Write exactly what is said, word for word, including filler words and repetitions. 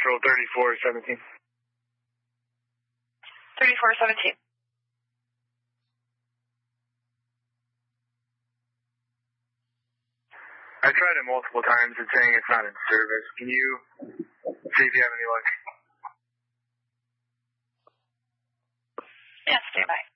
Central thirty-four seventeen. thirty-four seventeen. I tried it multiple times. It's saying it's not in service. Can you see if you have any luck? Yes, stand by.